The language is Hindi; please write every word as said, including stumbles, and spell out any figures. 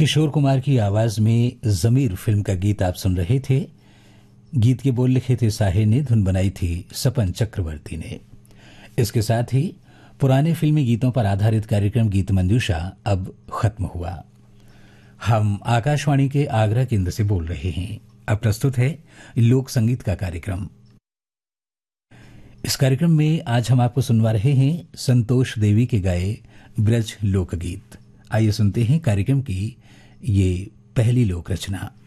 किशोर कुमार की आवाज में जमीर फिल्म का गीत आप सुन रहे थे। गीत के बोल लिखे थे साहिर ने, धुन बनाई थी सपन चक्रवर्ती ने। इसके साथ ही पुराने फिल्मी गीतों पर आधारित कार्यक्रम गीत मंजूषा अब खत्म हुआ। हम आकाशवाणी के आगरा केंद्र से बोल रहे हैं। अब प्रस्तुत है लोक संगीत का कार्यक्रम। इस कार्यक्रम में आज हम आपको सुनवा रहे हैं संतोष देवी के गाए ब्रज लोकगीत। आइए सुनते हैं कार्यक्रम की ये पहली लोक रचना।